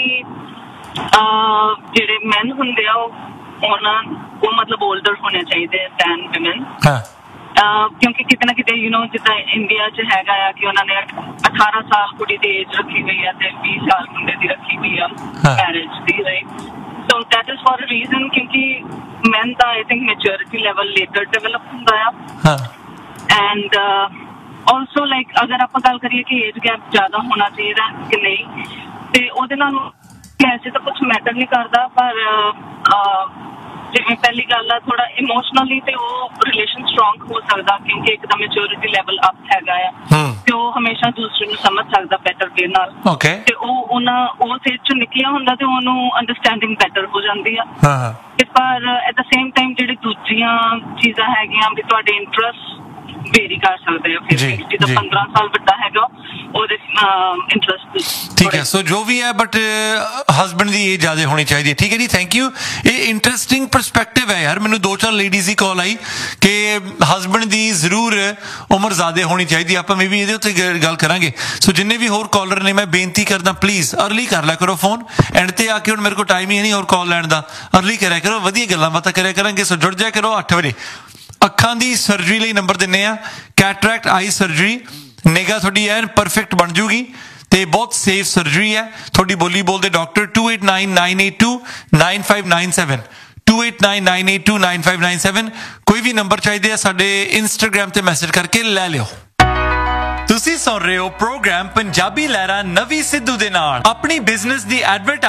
ਜਿਹੜੇ ਮੈਨ ਹੁੰਦੇ ਆ ਉਹ ਉਹਨਾਂ ਉਹ ਮਤਲਬ ਓਲਡਰ ਹੋਣੇ ਚਾਹੀਦੇ ਦੈਨ ਵਿਮਨ। ਕਿਉਂਕਿ ਕਿਤੇ ਨਾ ਕਿਤੇ ਯੂ ਨੋ ਜਿੱਦਾਂ ਇੰਡੀਆ 'ਚ ਹੈਗਾ ਆ ਕਿ ਉਹਨਾਂ ਨੇ ਅਠਾਰਾਂ ਸਾਲ ਕੁੜੀ ਦੀ ਏਜ ਰੱਖੀ ਹੋਈ ਆ ਤੇ ਵੀਹ ਸਾਲ ਮੁੰਡੇ ਦੀ ਰੱਖੀ ਹੋਈ ਆ marriage the, right? So that is for a reason ਕਿਉਂਕਿ ਮੈਨ ਦਾ I think maturity level later develop ਹੁੰਦਾ ਆ। ਐਂਡ ਆਲਸੋ ਲਾਈਕ ਅਗਰ ਆਪਾਂ ਗੱਲ ਕਰੀਏ ਕਿ ਏਜ ਗੈਪ ਜ਼ਿਆਦਾ ਹੋਣਾ ਚਾਹੀਦਾ ਕਿ ਨਹੀਂ, ਤੇ ਉਹਦੇ ਨਾਲ ਵੈਸੇ ਤਾਂ ਕੁਛ ਮੈਟਰ ਨਹੀਂ ਕਰਦਾ, ਪਰ ਜਿਵੇਂ ਪਹਿਲੀ ਗੱਲ ਆ ਥੋੜਾ ਇਮੋਸ਼ਨਲੀ ਤੇ ਉਹ ਰਿਲੇਸ਼ਨ ਸਟਰੋਂਗ ਹੋ ਸਕਦਾ ਕਿਉਂਕਿ ਇੱਕ ਤਾਂ ਮੈਚੁਰਿਟੀ ਲੈਵਲ ਅਪ ਹੈਗਾ ਆ ਤੇ ਉਹ ਹਮੇਸ਼ਾ ਦੂਸਰੇ ਨੂੰ ਸਮਝ ਸਕਦਾ ਬੈਟਰ ਵੇ ਨਾਲ। ਤੇ ਉਹ ਉਹਨਾਂ ਉਸ ਏਜ ਚੋਂ ਨਿਕਲਿਆ ਹੁੰਦਾ ਤੇ ਉਹਨੂੰ ਅੰਡਰਸਟੈਂਡਿੰਗ ਬੈਟਰ ਹੋ ਜਾਂਦੀ ਆ। ਤੇ ਪਰ ਐਟ ਦ ਸੇਮ ਟਾਈਮ ਜਿਹੜੀ ਦੂਜੀਆਂ ਚੀਜ਼ਾਂ ਹੈਗੀਆਂ ਵੀ ਤੁਹਾਡੇ ਇੰਟਰਸਟ ਵੇਰੀ ਕਰ ਸਕਦੇ ਆ। ਫਿਰ ਜਿਹਦਾ ਪੰਦਰਾਂ ਸਾਲ ਵੱਡਾ ਹੈਗਾ ਉਹਦੇ ਇੰਟਰਸਟ ਠੀਕ ਹੈ। ਸੋ ਜੋ ਵੀ ਹੈ ਬਟ ਹਸਬੈਂਡ ਦੀ ਏਜ ਜ਼ਿਆਦਾ ਹੋਣੀ ਚਾਹੀਦੀ ਹੈ। ਠੀਕ ਹੈ ਜੀ, ਥੈਂਕ ਯੂ। ਇਹ ਇੰਟਰਸਟਿੰਗ ਪਰਸਪੈਕਟਿਵ ਹੈ ਯਾਰ। ਮੈਨੂੰ ਦੋ ਚਾਰ ਲੇਡੀਜ਼ ਦੀ ਕਾਲ ਆਈ ਕਿ ਹਸਬੈਂਡ ਦੀ ਜ਼ਰੂਰ ਉਮਰ ਜ਼ਿਆਦਾ ਹੋਣੀ ਚਾਹੀਦੀ। ਆਪਾਂ ਮੇ ਵੀ ਇਹਦੇ ਉੱਤੇ ਗੱਲ ਕਰਾਂਗੇ। ਸੋ ਜਿੰਨੇ ਵੀ ਹੋਰ ਕਾਲਰ ਨੇ ਮੈਂ ਬੇਨਤੀ ਕਰਦਾ ਪਲੀਜ਼ ਅਰਲੀ ਕਰ ਲਿਆ ਕਰੋ ਫੋਨ। ਐਂਡ ਤੇ ਆ ਕੇ ਹੁਣ ਮੇਰੇ ਕੋਲ ਟਾਈਮ ਹੀ ਨਹੀਂ ਹੋਰ ਕਾਲ ਲੈਣ ਦਾ। ਅਰਲੀ ਕਰਿਆ ਕਰੋ, ਵਧੀਆ ਗੱਲਾਂ ਬਾਤਾਂ ਕਰਿਆ ਕਰਾਂਗੇ। ਸੋ ਜੁੜ ਜਾਇਆ ਕਰੋ ਅੱਠ ਵਜੇ। ਅੱਖਾਂ ਦੀ ਸਰਜਰੀ ਲਈ ਨੰਬਰ ਦਿੰਦੇ ਆ, ਕੈਟਰੈਕਟ ਆਈ ਸਰਜਰੀ। ਨਿਗਾਹ ਤੁਹਾਡੀ ਐਨ ਪਰਫੈਕਟ ਬਣ ਜੂਗੀ ਤੇ ਬਹੁਤ ਸੇਫ ਸਰਜਰੀ ਹੈ। ਤੁਹਾਡੀ ਬੋਲੀ ਬੋਲਦੇ doctor to eight nine nine eight two nine five nine seven to eight nine nine eight two nine five nine seven. ਕੋਈ ਵੀ ਨੰਬਰ ਚਾਹੀਦੇ ਆ ਸਾਡੇ ਇੰਸਟਾਗ੍ਰਾਮ ਤੇ ਮੈਸੇਜ ਕਰਕੇ ਲੈ ਲਿਓ। ਤੁਸੀਂ ਸੁਣ ਰਹੇ ਹੋ ਪ੍ਰੋਗਰਾਮ ਪੰਜਾਬੀ ਲਹਿਰਾਂ ਨਵੀਂ ਸਿੱਧੂ ਦੇ ਨਾਲ। ਆਪਣੀ business the advertise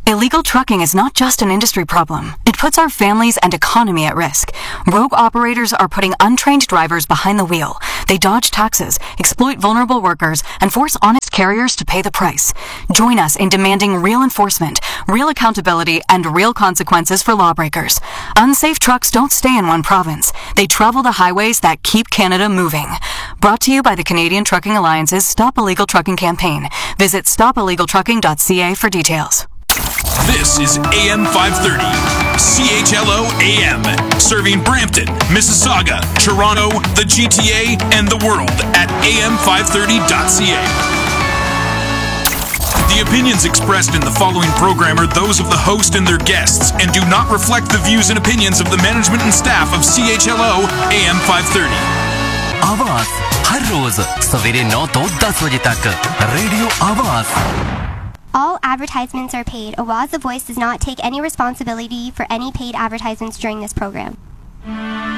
Illegal trucking is not just an industry problem. It puts our families and economy at risk. Rogue operators are putting untrained drivers behind the wheel. They dodge taxes, exploit vulnerable workers, and force honest carriers to pay the price. Join us in demanding real enforcement, real accountability, and real consequences for lawbreakers. Unsafe trucks don't stay in one province. They travel the highways that keep Canada moving. Brought to you by the Canadian Trucking Alliance's Stop Illegal Trucking campaign. Visit stop illegal trucking dot c a for details. This is A M five thirty, C H L O A M, serving Brampton, Mississauga, Toronto, the G T A, and the world at A M five thirty dot c a. The opinions expressed in the following program are those of the host and their guests and do not reflect the views and opinions of the management and staff of C H L O A M five thirty. आवाज हर रोज सवेरे नौ तो दस बजे तक radio आवाज. All advertisements are paid. Awaz The Voice does not take any responsibility for any paid advertisements during this program.